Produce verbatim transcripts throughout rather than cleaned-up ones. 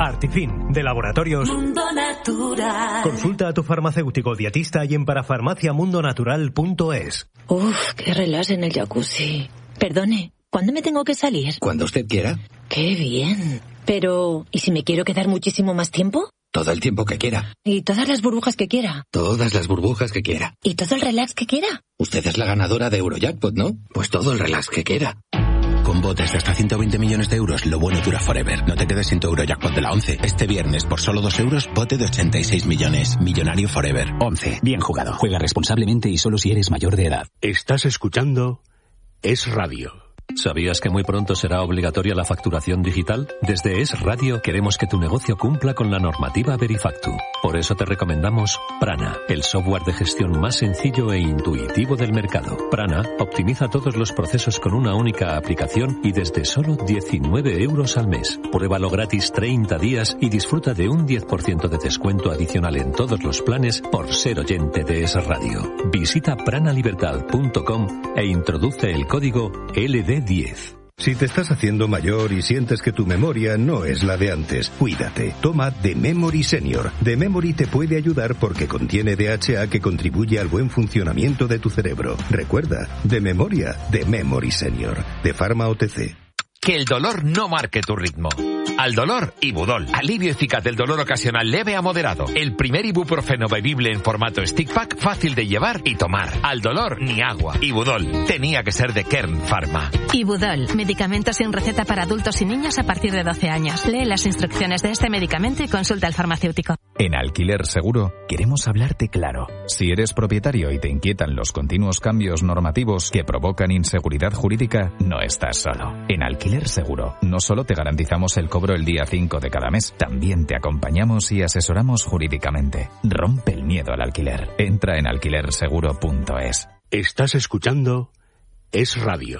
Artifin, de Laboratorios Mundo Natural. Consulta a tu farmacéutico dietista y en parafarmacia mundo natural punto es. Uf, qué relax en el jacuzzi. Perdone, ¿cuándo me tengo que salir? Cuando usted quiera. Qué bien. Pero, ¿y si me quiero quedar muchísimo más tiempo? Todo el tiempo que quiera. ¿Y todas las burbujas que quiera? Todas las burbujas que quiera. ¿Y todo el relax que quiera? Usted es la ganadora de Eurojackpot, ¿no? Pues todo el relax que quiera. Con botes de hasta ciento veinte millones de euros, lo bueno dura forever. No te quedes sin tu Eurojackpot de la once. Este viernes, por solo dos euros, bote de ochenta y seis millones. Millonario forever. once. Bien jugado. Juega responsablemente y solo si eres mayor de edad. Estás escuchando Es Radio. ¿Sabías que muy pronto será obligatoria la facturación digital? Desde Es Radio queremos que tu negocio cumpla con la normativa Verifactu. Por eso te recomendamos Prana, el software de gestión más sencillo e intuitivo del mercado. Prana optimiza todos los procesos con una única aplicación y desde solo diecinueve euros al mes. Pruébalo gratis treinta días y disfruta de un diez por ciento de descuento adicional en todos los planes por ser oyente de Es Radio. Visita pranalibertad punto com e introduce el código L D diez. Si te estás haciendo mayor y sientes que tu memoria no es la de antes, cuídate. Toma The Memory Senior. The Memory te puede ayudar porque contiene D H A que contribuye al buen funcionamiento de tu cerebro. Recuerda, de memoria, The Memory Senior. De Pharma O T C. Que el dolor no marque tu ritmo. Al dolor, Ibudol. Alivio eficaz del dolor ocasional leve a moderado. El primer ibuprofeno bebible en formato stick pack, fácil de llevar y tomar. Al dolor, ni agua. Ibudol. Tenía que ser de Kern Pharma. Ibudol. Medicamento sin receta para adultos y niños a partir de doce años. Lee las instrucciones de este medicamento y consulta al farmacéutico. En Alquiler Seguro queremos hablarte claro. Si eres propietario y te inquietan los continuos cambios normativos que provocan inseguridad jurídica, no estás solo. En Alquiler Seguro no solo te garantizamos el cobro el día cinco de cada mes, también te acompañamos y asesoramos jurídicamente. Rompe el miedo al alquiler. Entra en alquiler seguro punto es. Estás escuchando Es Radio.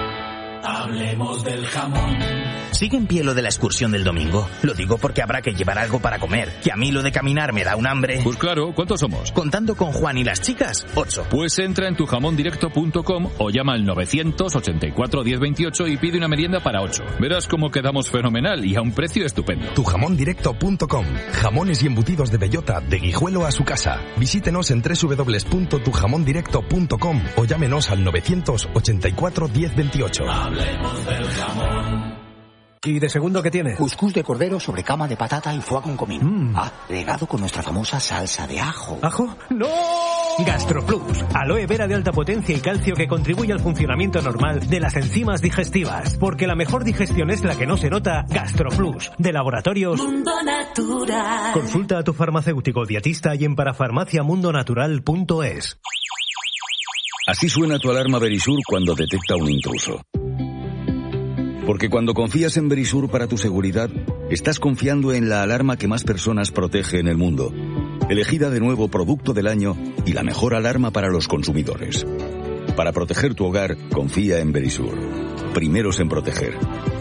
Hablemos del jamón. ¿Sigue en pie lo de la excursión del domingo? Lo digo porque habrá que llevar algo para comer, que a mí lo de caminar me da un hambre. Pues claro, ¿cuántos somos? Contando con Juan y las chicas, ocho. Pues entra en tu jamón directo punto com o llama al novecientos ochenta y cuatro diez veintiocho y pide una merienda para ocho. Verás cómo quedamos fenomenal y a un precio estupendo. tu jamón directo punto com. Jamones y embutidos de bellota, de Guijuelo a su casa. Visítenos en doble u doble u doble u punto tu jamón directo punto com o llámenos al novecientos ochenta y cuatro diez veintiocho. Hablemos del jamón. ¿Y de segundo qué tiene? Cuscús de cordero sobre cama de patata y foie con comino. Mm. Ah, regado con nuestra famosa salsa de ajo. ¿Ajo? ¡No! GastroPlus, aloe vera de alta potencia y calcio que contribuye al funcionamiento normal de las enzimas digestivas. Porque la mejor digestión es la que no se nota. GastroPlus, de Laboratorios Mundo Natural. Consulta a tu farmacéutico dietista y en parafarmacia mundo natural punto es. Así suena tu alarma Verisur cuando detecta un intruso. Porque cuando confías en Verisur para tu seguridad, estás confiando en la alarma que más personas protege en el mundo. Elegida de nuevo Producto del Año y la mejor alarma para los consumidores. Para proteger tu hogar, confía en Verisur. Primeros en proteger.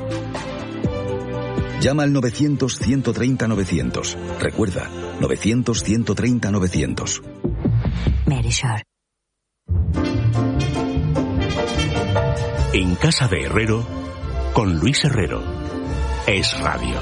Llama al novecientos ciento treinta novecientos. Recuerda, novecientos ciento treinta novecientos. Verisur. En casa de Herrero, con Luis Herrero. Es Radio.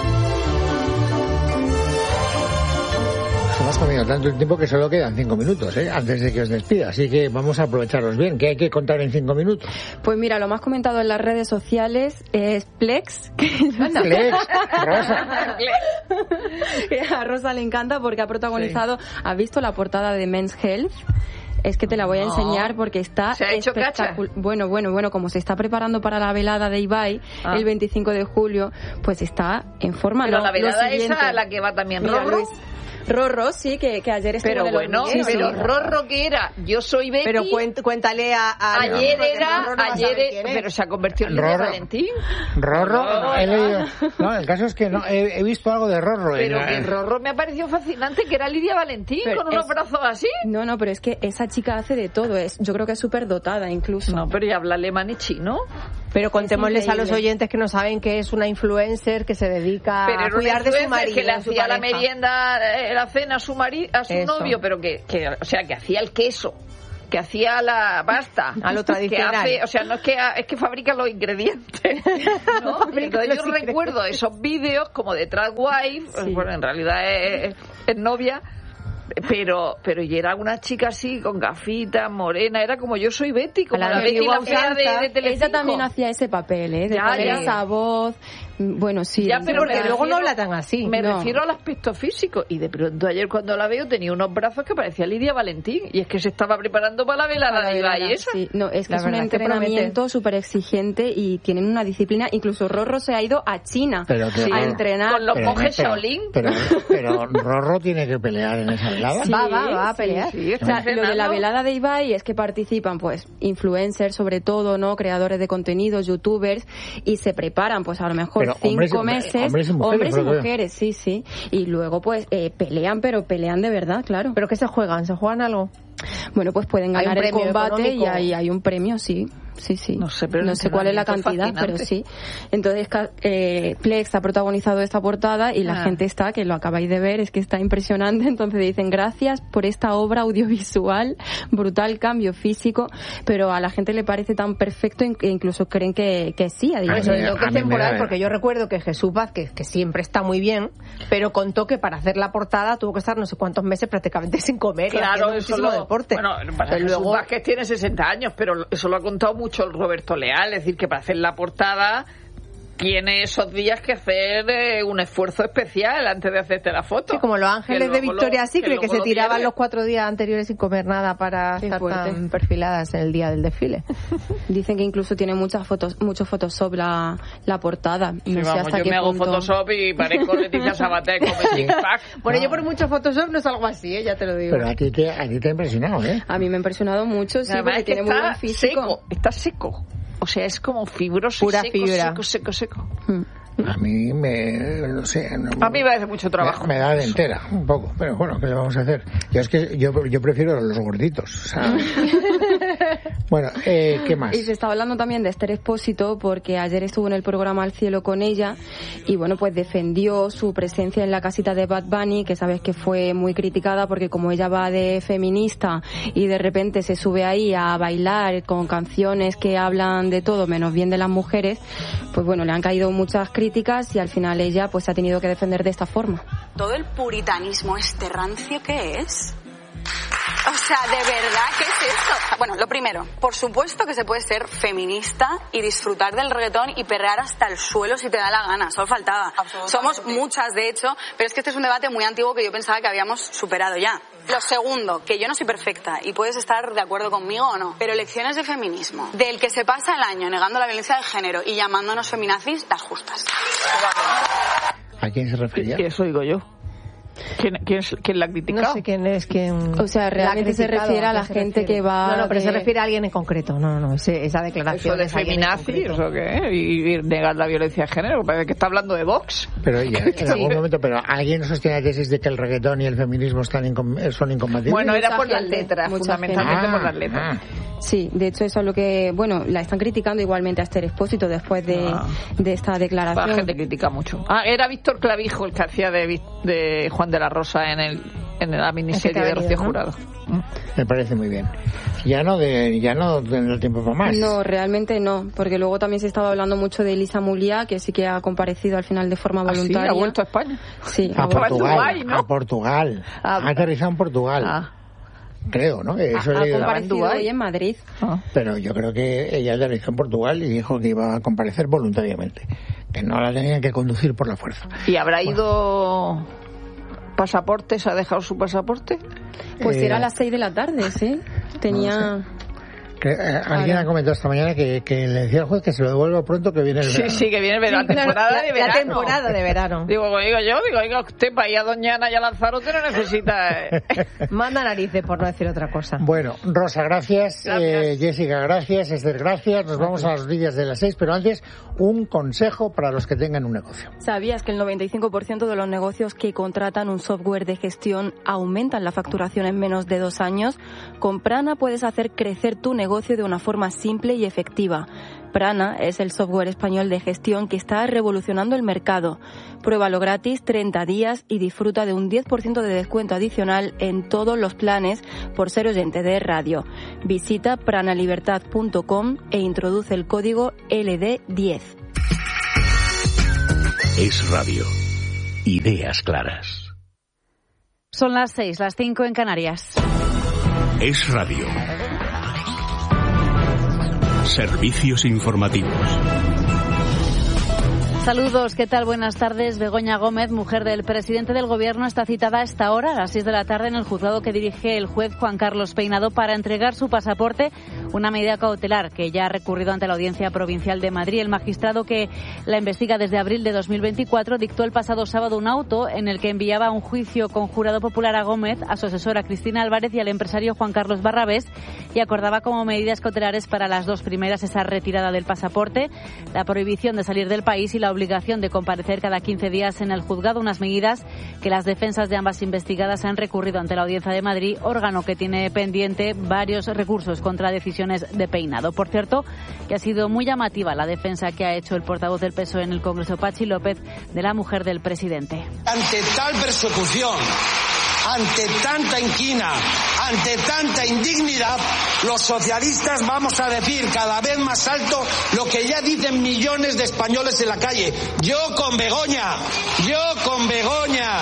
Hemos comido tanto tiempo que solo quedan cinco minutos, ¿eh? Antes de que os despida. Así que vamos a aprovecharlos bien. ¿Qué hay que contar en cinco minutos? Pues mira, lo más comentado en las redes sociales es Plex. Que Plex, Rosa. Que a Rosa le encanta porque ha protagonizado... Sí. ¿Has visto la portada de Men's Health? Es que te la voy a enseñar porque está ¿Se ha hecho cacha? Bueno, bueno, bueno, como se está preparando para la velada de Ibai ah. el veinticinco de julio, pues está en forma. Pero no, la velada esa a la que va también Rorro. Rorro, sí, que, que ayer estuvo Pero de bueno, sí, pero sí. Rorro que era, yo soy Betty. Pero cuént, cuéntale a, a ayer no, era, no ayer, no pero se ha convertido en Rorro. Lidia Valentín. Rorro, no, no, he leído, no, el caso es que no, he, he visto algo de Rorro. Pero en, que Rorro me ha parecido fascinante, que era Lidia Valentín pero con unos es, brazos así. No, no, pero es que esa chica hace de todo, es, yo creo que es súper dotada incluso. No, pero ya habla alemán y chino. Pero contémosles a los oyentes que no saben que es una influencer que se dedica pero a cuidar de su marido. Que le hacía la merienda, la cena a su marido, a su Eso. novio, pero que, que, o sea, que hacía el queso que hacía la pasta. A lo tradicional. Que hace, o sea, no es que, es que fabrica los ingredientes. ¿no? Entonces yo recuerdo esos vídeos como de Trad Wife, sí. Bueno, en realidad es, es novia, pero pero y era una chica así con gafitas, morena, era como Yo soy Betty, como la, la Betty la fea de, de Telecinco. Ella también hacía ese papel, ¿eh? De ya, poner ya. esa voz. Bueno, sí. Ya, pero porque refiero, luego no habla tan así. Me no. refiero al aspecto físico. Y de pronto ayer cuando la veo tenía unos brazos que parecía Lidia Valentín. Y es que se estaba preparando para la velada para de Ibai esa. Sí. No, es que la es un entrenamiento súper exigente y tienen una disciplina. Incluso Rorro se ha ido a China pero que, sí, a pero, entrenar. Con los pero, monjes pero, Shaolin. Pero, pero, pero Rorro tiene que pelear en esa velada. Sí, va, va, va a sí, pelear. Sí, o sea, lo de la velada de Ibai es que participan pues influencers sobre todo, ¿no? Creadores de contenidos, youtubers, y se preparan pues a lo mejor pero cinco hombres, meses. Hombres y mujeres, hombres y mujeres sí, sí. Y luego pues eh, pelean, pero pelean de verdad, claro. ¿Pero qué se juegan? ¿Se juegan algo? Bueno, pues pueden ganar el combate económico. y hay, hay un premio, sí. Sí, sí. No sé, pero no sé cuál es la cantidad, pero sí. Entonces, eh, Plex ha protagonizado esta portada y la ah. gente está, que lo acabáis de ver, es que está impresionante. Entonces dicen, gracias por esta obra audiovisual, brutal cambio físico, pero a la gente le parece tan perfecto que incluso creen que, que sí. A eso es lo que es temporal, porque yo recuerdo que Jesús Vázquez, que siempre está muy bien, pero contó que para hacer la portada tuvo que estar no sé cuántos meses prácticamente sin comer. Claro, eso lo... deporte. Bueno, Jesús luego... Vázquez tiene sesenta años, pero eso lo ha contado mucho el Roberto Leal, es decir, que para hacer la portada tiene esos días que hacer eh, un esfuerzo especial antes de hacerte la foto. Sí, como los ángeles de Victoria's Secret, que, que se tiraban tiene. los cuatro días anteriores sin comer nada para Qué estar fuerte. Tan perfiladas en el día del desfile. Dicen que incluso tiene muchas fotos, muchos Photoshop la, la portada. No sí, sé vamos, hasta yo qué me hago punto... Photoshop y parezco Leticia Sabater con el tic-tac. Bueno, no. Yo por mucho Photoshop no salgo así, ¿eh? Ya te lo digo. Pero a ti te, a ti te ha impresionado, ¿eh? A mí me ha impresionado mucho, sí, además porque es que tiene está muy buen físico. Seco, está seco. O sea, es como fibroso, pura seco, fibra. seco, seco, seco. Hmm. A mí me, no sé, no, a mí me hace mucho trabajo. Me, me da de entera, un poco, pero bueno, ¿qué le vamos a hacer? Yo es que yo, yo prefiero los gorditos, o sea... Bueno, eh, ¿qué más? Y se está hablando también de Esther Expósito porque ayer estuvo en el programa Al Cielo con ella y bueno, pues defendió su presencia en la casita de Bad Bunny, que sabes que fue muy criticada porque como ella va de feminista y de repente se sube ahí a bailar con canciones que hablan de todo menos bien de las mujeres, pues bueno, le han caído muchas críticas y al final ella pues se ha tenido que defender de esta forma. ¿Todo el puritanismo este rancio qué es? O sea, ¿de verdad qué es esto? Bueno, lo primero, por supuesto que se puede ser feminista y disfrutar del reggaetón y perrear hasta el suelo si te da la gana, solo faltaba. Somos muchas, de hecho, pero es que este es un debate muy antiguo que yo pensaba que habíamos superado ya. Lo segundo, que yo no soy perfecta y puedes estar de acuerdo conmigo o no, pero lecciones de feminismo, del que se pasa el año negando la violencia de género y llamándonos feminazis, las justas. ¿A quién se refería? Que eso digo yo. ¿Quién, quién, ¿Quién la ha criticado? No sé quién es quién. O sea, realmente se refiere a la gente que va... No, no, pero de... se refiere a alguien en concreto. No, no, ese, esa declaración. ¿Eso de feminazis o qué? ¿Y, y negar la violencia de género? Parece que está hablando de Vox. Pero oye, en sí. algún momento, pero ¿alguien sostiene la tesis de que el reggaetón y el feminismo están incom- son incompatibles? Bueno, era mucha por gente, las letras, fundamentalmente ah, por las letras. Ah. Sí, de hecho eso es lo que, bueno, la están criticando igualmente a Esther Expósito después de, ah. de esta declaración. La gente critica mucho. Ah, era Víctor Clavijo el que hacía de, de Juan de la Rosa en el en la miniserie de Rocío Jurado. ¿No? Me parece muy bien. Ya no de ya no tendrá el tiempo para más. No, realmente no, porque luego también se estaba hablando mucho de Elisa Mulia, que sí que ha comparecido al final de forma voluntaria. ¿Ah, sí? ¿Ha vuelto a España? Sí, a, a Portugal, Dubái, ¿no? a Portugal. Ah, ha aterrizado en Portugal. Ah. Creo, ¿no? Eso ha, ha comparecido hoy en Madrid. Ah. Pero yo creo que ella aterrizó en Portugal y dijo que iba a comparecer voluntariamente, que no la tenían que conducir por la fuerza. ¿Y habrá ido bueno. pasaportes? ¿Ha dejado su pasaporte? Pues eh, era a las seis de la tarde, ¿sí? Tenía... No sé. Que, eh, alguien ha comentado esta mañana que, que le decía al juez que se lo devuelva pronto, que viene el verano. Sí, sí, que viene el verano, sí, la temporada la, de verano. La temporada de verano. Digo, digo yo, digo, oiga, usted para ir a Doña Ana y a Lanzarote no necesita... Eh. Manda narices, por no decir otra cosa. Bueno, Rosa, gracias. gracias. Eh, Jessica, gracias. Esther, gracias. Nos vamos a las noticias de las seis, pero antes, un consejo para los que tengan un negocio. ¿Sabías que el noventa y cinco por ciento de los negocios que contratan un software de gestión aumentan la facturación en menos de dos años? Con Prana puedes hacer crecer tu negocio negocio de una forma simple y efectiva. Prana es el software español de gestión que está revolucionando el mercado. Pruébalo gratis treinta días y disfruta de un diez por ciento de descuento adicional en todos los planes por ser oyente de radio. Visita pranalibertad punto com e introduce el código L D diez. Es radio. Ideas claras. Son las seis, las cinco en Canarias. Es radio. Servicios informativos. Saludos, ¿qué tal? Buenas tardes. Begoña Gómez, mujer del presidente del Gobierno, está citada a esta hora, a las seis de la tarde, en el juzgado que dirige el juez Juan Carlos Peinado para entregar su pasaporte, una medida cautelar que ya ha recurrido ante la Audiencia Provincial de Madrid. El magistrado que la investiga desde abril de dos mil veinticuatro dictó el pasado sábado un auto en el que enviaba a un juicio con jurado popular a Gómez, a su asesora Cristina Álvarez y al empresario Juan Carlos Barrabés, y acordaba como medidas cautelares para las dos primeras esa retirada del pasaporte, la prohibición de salir del país y la obligación de comparecer cada quince días en el juzgado, unas medidas que las defensas de ambas investigadas han recurrido ante la Audiencia de Madrid, órgano que tiene pendiente varios recursos contra decisiones de Peinado. Por cierto, que ha sido muy llamativa la defensa que ha hecho el portavoz del P S O E en el Congreso, Patxi López, de la mujer del presidente. Ante tal persecución, ante tanta inquina, ante tanta indignidad, los socialistas vamos a decir cada vez más alto lo que ya dicen millones de españoles en la calle. Yo con Begoña, yo con Begoña.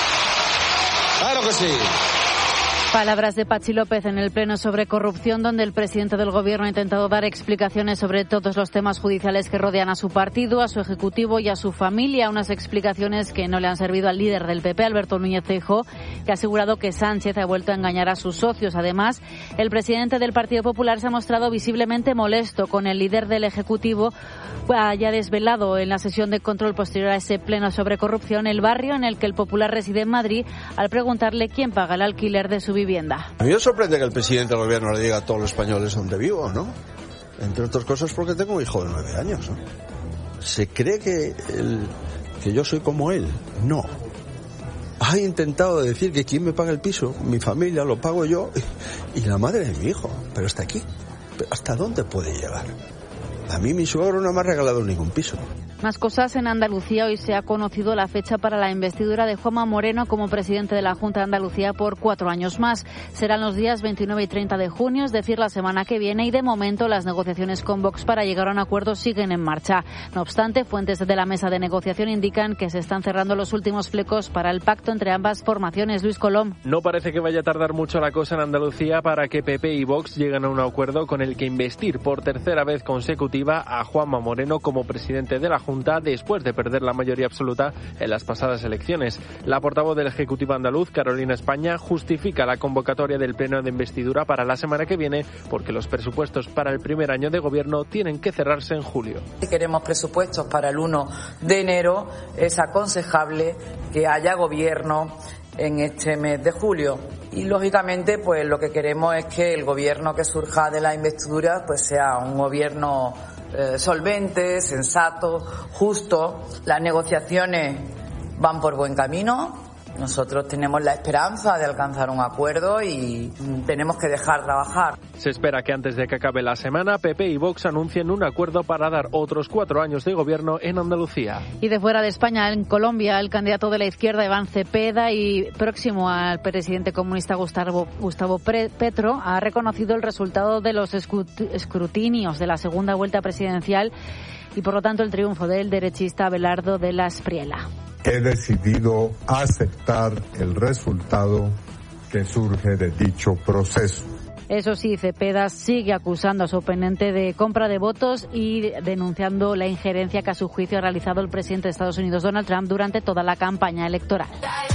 Claro que sí. Palabras de Patxi López en el Pleno sobre corrupción, donde el presidente del Gobierno ha intentado dar explicaciones sobre todos los temas judiciales que rodean a su partido, a su ejecutivo y a su familia. Unas explicaciones que no le han servido al líder del P P, Alberto Núñez Feijóo, que ha asegurado que Sánchez ha vuelto a engañar a sus socios. Además, el presidente del Partido Popular se ha mostrado visiblemente molesto con el líder del Ejecutivo, haya desvelado en la sesión de control posterior a ese Pleno sobre corrupción el barrio en el que el Popular reside en Madrid, al preguntarle quién paga el alquiler de su vivienda. A mí me sorprende que el presidente del Gobierno le diga a todos los españoles dónde vivo, ¿no? Entre otras cosas porque tengo un hijo de nueve años, ¿no? ¿Se cree que, el, que yo soy como él? No. Ha intentado decir que quién me paga el piso, mi familia, lo pago yo y, y la madre de mi hijo. Pero hasta aquí. ¿Hasta dónde puede llegar? A mí mi suegro no me ha regalado ningún piso. Más cosas en Andalucía. Hoy se ha conocido la fecha para la investidura de Juanma Moreno como presidente de la Junta de Andalucía por cuatro años más. Serán los días veintinueve y treinta de junio, es decir, la semana que viene, y de momento las negociaciones con Vox para llegar a un acuerdo siguen en marcha. No obstante, fuentes de la mesa de negociación indican que se están cerrando los últimos flecos para el pacto entre ambas formaciones. Luis Colom. No parece que vaya a tardar mucho la cosa en Andalucía para que P P y Vox lleguen a un acuerdo con el que investir por tercera vez consecutiva a Juanma Moreno como presidente de la Junta después de perder la mayoría absoluta en las pasadas elecciones. La portavoz del Ejecutivo andaluz, Carolina España, justifica la convocatoria del pleno de investidura para la semana que viene porque los presupuestos para el primer año de gobierno tienen que cerrarse en julio. Si queremos presupuestos para el uno de enero, es aconsejable que haya gobierno en este mes de julio. Y lógicamente, pues lo que queremos es que el gobierno que surja de la investidura pues sea un gobierno eh, solvente, sensato, justo. Las negociaciones van por buen camino. Nosotros tenemos la esperanza de alcanzar un acuerdo y tenemos que dejar trabajar. Se espera que antes de que acabe la semana, P P y Vox anuncien un acuerdo para dar otros cuatro años de gobierno en Andalucía. Y de fuera de España, en Colombia, el candidato de la izquierda, Iván Cepeda, y próximo al presidente comunista Gustavo, Gustavo Petro, ha reconocido el resultado de los escrutinios de la segunda vuelta presidencial y, por lo tanto, el triunfo del derechista Abelardo de la Espriella. He decidido aceptar el resultado que surge de dicho proceso. Eso sí, Cepeda sigue acusando a su oponente de compra de votos y denunciando la injerencia que a su juicio ha realizado el presidente de Estados Unidos, Donald Trump, durante toda la campaña electoral.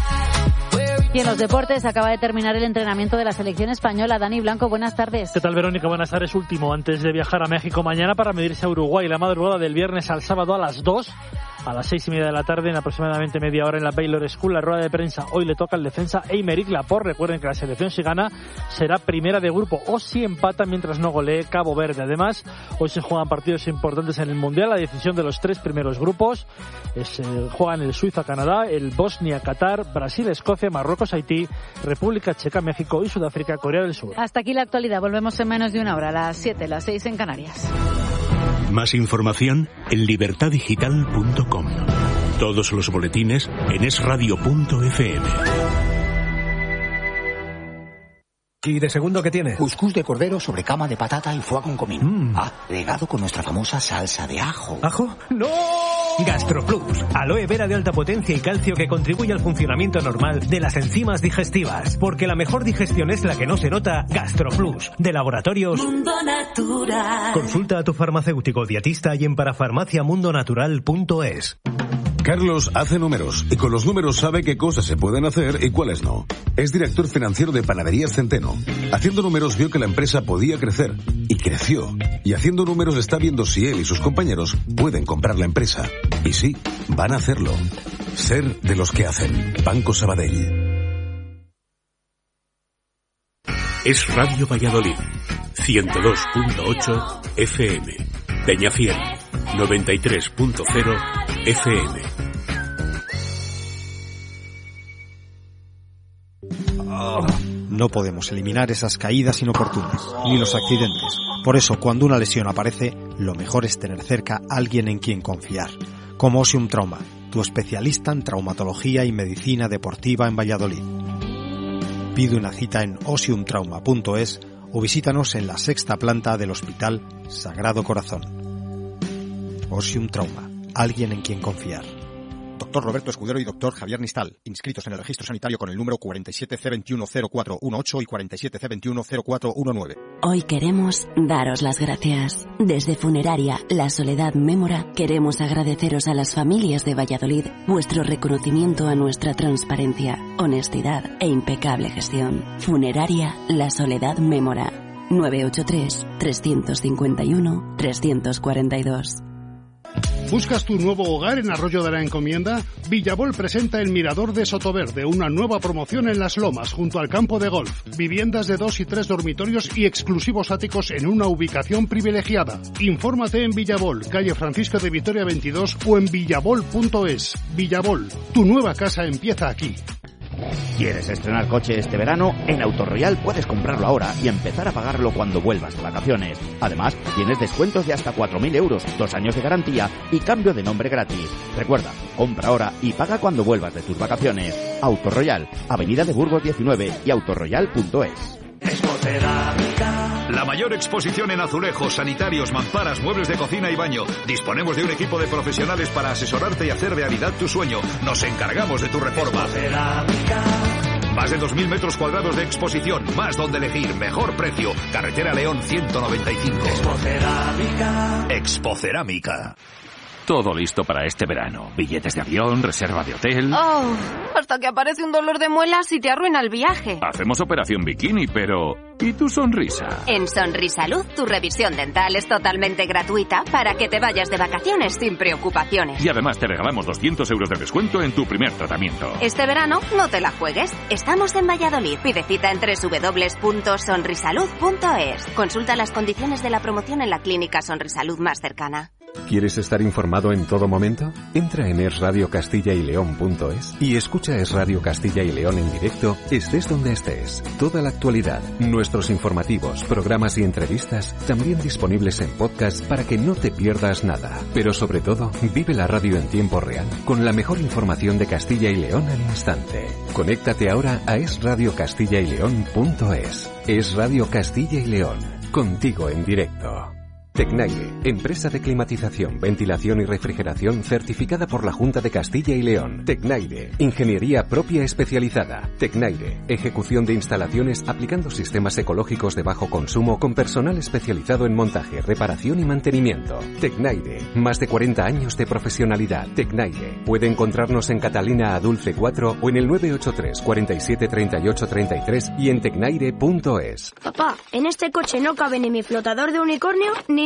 Y en los deportes acaba de terminar el entrenamiento de la selección española. Dani Blanco, buenas tardes. ¿Qué tal, Verónica? Buenas tardes. Último antes de viajar a México mañana para medirse a Uruguay. La madrugada del viernes al sábado a las dos a las seis y media de la tarde, en aproximadamente media hora en la Baylor School. La rueda de prensa hoy le toca al defensa Aymeric Laporte. Recuerden que la selección, si gana, será primera de grupo, o si empata mientras no golee Cabo Verde. Además, hoy se juegan partidos importantes en el Mundial, la decisión de los tres primeros grupos. Es, eh, juegan el Suiza-Canadá, el Bosnia-Qatar, Brasil-Escocia, Marruecos-Haití, República Checa, México y Sudáfrica, Corea del Sur. Hasta aquí la actualidad. Volvemos en menos de una hora, a las siete, las seis en Canarias. Más información en libertad digital punto com. Todos los boletines en es radio punto efe eme. ¿Y de segundo qué tiene? Cuscús de cordero sobre cama de patata y foie con comino. Mm. Ah, regado con nuestra famosa salsa de ajo. ¿Ajo? ¡No! GastroPlus, aloe vera de alta potencia y calcio que contribuye al funcionamiento normal de las enzimas digestivas. Porque la mejor digestión es la que no se nota. GastroPlus, de Laboratorios Mundo Natural. Consulta a tu farmacéutico dietista y en parafarmacia mundo natural punto es. Carlos hace números y con los números sabe qué cosas se pueden hacer y cuáles no. Es director financiero de Panaderías Centeno. Haciendo números vio que la empresa podía crecer y creció. Y haciendo números está viendo si él y sus compañeros pueden comprar la empresa. Y sí, van a hacerlo. Ser de los que hacen. Banco Sabadell. Es Radio Valladolid, ciento dos punto ocho efe eme. Peñafiel, noventa y tres punto cero efe eme. No podemos eliminar esas caídas inoportunas, ni los accidentes. Por eso, cuando una lesión aparece, lo mejor es tener cerca a alguien en quien confiar. Como Osium Trauma, tu especialista en traumatología y medicina deportiva en Valladolid. Pide una cita en osium trauma punto es o visítanos en la sexta planta del Hospital Sagrado Corazón. Osium Trauma, alguien en quien confiar. Doctor Roberto Escudero y Doctor Javier Nistal, inscritos en el registro sanitario con el número cuarenta y siete ce veintiuno cero cuatro dieciocho y cuarenta y siete ce veintiuno cero cuatro diecinueve. Hoy queremos daros las gracias. Desde Funeraria La Soledad Mémora queremos agradeceros a las familias de Valladolid vuestro reconocimiento a nuestra transparencia, honestidad e impecable gestión. Funeraria La Soledad Mémora, nueve ocho tres, tres cinco uno, tres cuatro dos. ¿Buscas tu nuevo hogar en Arroyo de la Encomienda? Villabol presenta el Mirador de Sotoverde, una nueva promoción en Las Lomas, junto al campo de golf. Viviendas de dos y tres dormitorios y exclusivos áticos en una ubicación privilegiada. Infórmate en Villabol, calle Francisco de Vitoria veintidós o en villabol punto es. Villabol, tu nueva casa empieza aquí. ¿Quieres estrenar coche este verano? En Autoroyal puedes comprarlo ahora y empezar a pagarlo cuando vuelvas de vacaciones. Además, tienes descuentos de hasta cuatro mil euros, dos años de garantía y cambio de nombre gratis. Recuerda, compra ahora y paga cuando vuelvas de tus vacaciones. Autoroyal, Avenida de Burgos diecinueve y autoroyal punto es. La mayor exposición en azulejos, sanitarios, mamparas, muebles de cocina y baño. Disponemos de un equipo de profesionales para asesorarte y hacer realidad tu sueño. Nos encargamos de tu reforma. Más de dos mil metros cuadrados de exposición, más donde elegir, mejor precio. Carretera León ciento noventa y cinco. Expocerámica. Expocerámica. Todo listo para este verano. Billetes de avión, reserva de hotel. Oh, hasta que aparece un dolor de muelas y te arruina el viaje. Hacemos operación bikini, pero ¿y tu sonrisa? En Sonrisalud, tu revisión dental es totalmente gratuita para que te vayas de vacaciones sin preocupaciones. Y además te regalamos doscientos euros de descuento en tu primer tratamiento. Este verano no te la juegues. Estamos en Valladolid. Pide cita en doble u doble u doble u punto sonrisalud punto es. Consulta las condiciones de la promoción en la clínica Sonrisalud más cercana. ¿Quieres estar informado en todo momento? Entra en es radio castilla y león punto es y escucha Es Radio Castilla y León en directo, estés donde estés. Toda la actualidad, nuestros informativos, programas y entrevistas, también disponibles en podcast para que no te pierdas nada. Pero sobre todo, vive la radio en tiempo real, con la mejor información de Castilla y León al instante. Conéctate ahora a es radio castilla y león punto es. Es Radio Castilla y León, contigo en directo. Tecnaire, empresa de climatización, ventilación y refrigeración certificada por la Junta de Castilla y León. Tecnaire, ingeniería propia especializada. Tecnaire, ejecución de instalaciones aplicando sistemas ecológicos de bajo consumo con personal especializado en montaje, reparación y mantenimiento. Tecnaire, más de cuarenta años de profesionalidad. Tecnaire, puede encontrarnos en Catalina Adulce cuatro o en el nueve ocho tres, cuarenta y siete, treinta y ocho, treinta y tres y en tecnaire punto es. Papá, en este coche no cabe ni mi flotador de unicornio ni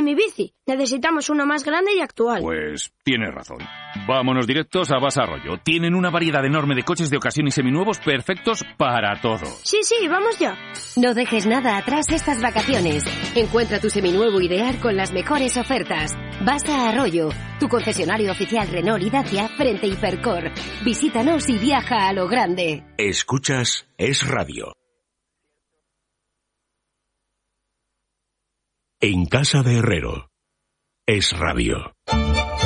mi bici. Necesitamos uno más grande y actual. Pues tienes razón. Vámonos directos a Basa Arroyo. Tienen una variedad enorme de coches de ocasión y seminuevos perfectos para todo. Sí, sí, vamos ya. No dejes nada atrás estas vacaciones. Encuentra tu seminuevo ideal con las mejores ofertas. Basa Arroyo, tu concesionario oficial Renault y Dacia frente a Hipercor. Visítanos y viaja a lo grande. Escuchas Es Radio. En casa de Herrero. Es Radio.